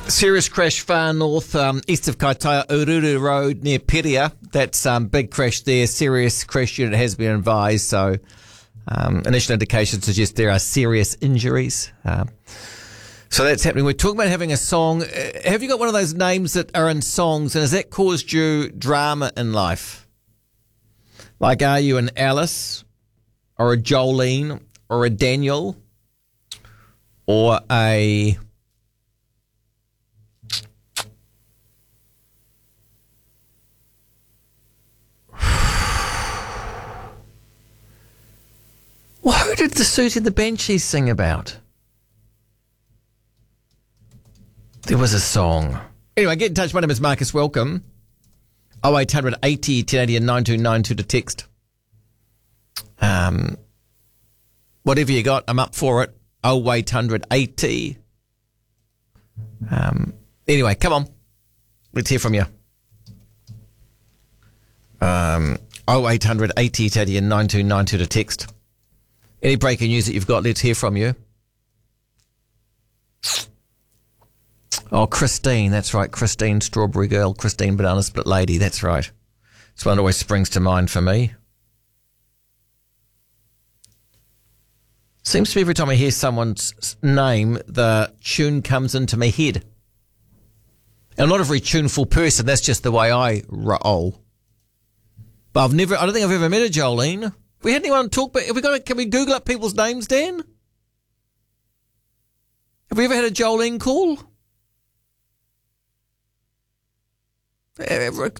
Serious crash far north, east of Kaitaia, Ururu Road near Peria. That's big crash there. Serious crash unit has been advised. So initial indications suggest there are serious injuries. So that's happening. We're talking about having a song. Have you got one of those names that are in songs, and has that caused you drama in life? Like, are you an Alice or a Jolene or a Daniel or a... Well, who did the Susie and the Banshees sing about? There was a song. Anyway, get in touch. My name is Marcus. Welcome. 0800 80 1080 and 9292 to text. Whatever you got, I'm up for it. 0800 80. Anyway, come on. Let's hear from you. 0800 80 1080 and 9292 to text. Any breaking news that you've got, let's hear from you. Oh, Christine, that's right. Christine, Strawberry Girl, Christine, Banana Split Lady, that's right. It's one that always springs to mind for me. Seems to be every time I hear someone's name, the tune comes into my head. And I'm not a very tuneful person, that's just the way I roll. But I don't think I've ever met a Jolene. We had anyone talk, but can we Google up people's names, Dan? Have we ever had a Jolene call?